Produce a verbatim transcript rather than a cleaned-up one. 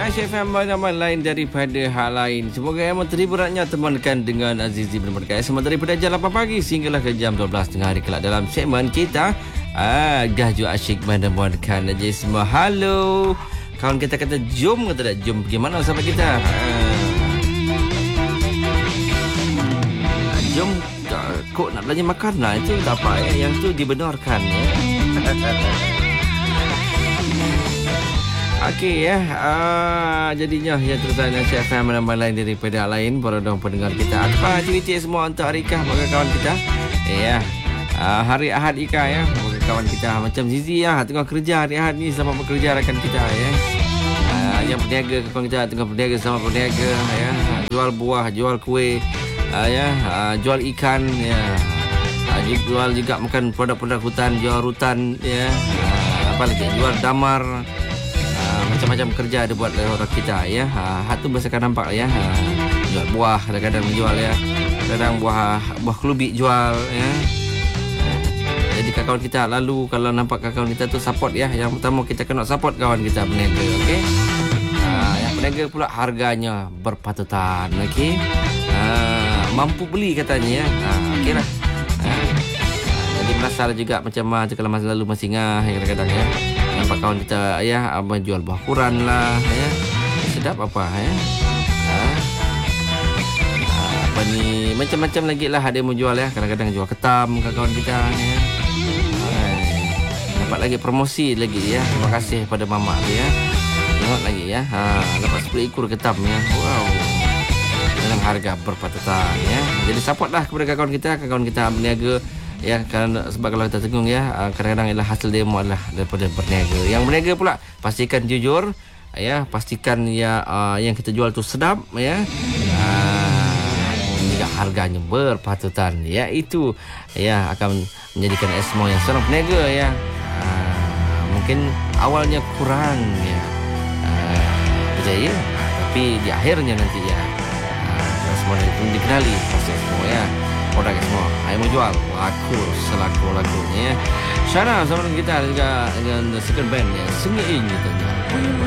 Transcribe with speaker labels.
Speaker 1: Aisyah F M nama lain daripada hal lain. Semoga yang terhibur beratnya temankan dengan Azizi berdekat semua daripada jam lapan pagi sehinggalah ke jam dua belas tengah hari kelak dalam segmen kita ah, Gaju Asyik menemukan aja semua. Halo kawan kita, kata jom kata tak jom pergi mana sampai kita ah. Jom kok nak belanja makanan itu tak apa ya, yang tu dibenarkan ya. Okey ya, uh, jadinya ya terusan Aisyah F M nama lain daripada lain para dong pendengar kita. Apa aktiviti semua untuk hari Ika bagi kawan kita? Ya, uh, hari Ahad Ika ya bagi kawan kita macam Zizi ya tengah kerja hari Ahad ni sama bekerja rakan kita ya. Uh, yang berniaga kawan kita tengah berniaga sama berniaga ya, jual buah, jual kuih, uh, ya, uh, jual ikan ya. Uh, jual juga makan produk-produk hutan, jual rutan ya. Uh, apa lagi? Jual damar. Macam-macam kerja ada buat orang kita ya. Ha, hat tu biasa kan nampak ya. Ha, jual buah kadang-kadang menjual ya. Kadang buah buah kelubi jual ya. Ha, jadi kawan kita lalu kalau nampak kawan kita tu support ya. Yang pertama kita kena support kawan kita berniaga, okey. Ha, yang berniaga pula harganya berpatutan, okey. Ha, mampu beli katanya ya. Ha, okeylah. Ha, jadi merasa juga macam macam kalau masa lalu masih ngah kadang-kadang ya. Nampak kawan kita ya abang jual buah kuran lah ya. Sedap apa ya. Ha? Apa ni macam-macam lagi lah ada yang mau jual ya. Kadang-kadang jual ketam ke kawan kita ya. Hai. Dapat lagi promosi lagi ya. Terima kasih pada mama ya. Tengok lagi ya. Ha, dapat sepuluh ekor ketam ya. Wow. Dengan harga berpatutan ya. Jadi supportlah kepada kawan kita, kawan kita berniaga. Ya, kerana sebab kalau kita tengok ya, kadang-kadang ialah hasil demo adalah daripada berniaga. Yang berniaga pula pastikan jujur, ya, pastikan ya uh, yang kita jual tu sedap ya. Uh, juga harganya berpatutan. Ya, itu ya akan menjadikan Esmo yang seorang berniaga ya. Uh, mungkin awalnya kurang ya. Uh, berjaya, tapi di akhirnya nanti ya uh, Esmo itu dikenali pasti Esmo ya. Produk semua saya mau jual laku selaku-lakunya ya. Syara sama kita juga dengan second band ya, Sengi ini gitu.